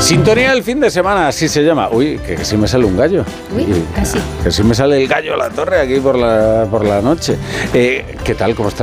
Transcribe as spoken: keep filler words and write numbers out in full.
Sintonía del fin de semana, así se llama. Uy, que, que sí me sale un gallo. Uy, casi. Que sí me sale el gallo a la torre aquí por la, por la noche. Eh, ¿Qué tal? ¿Cómo estás?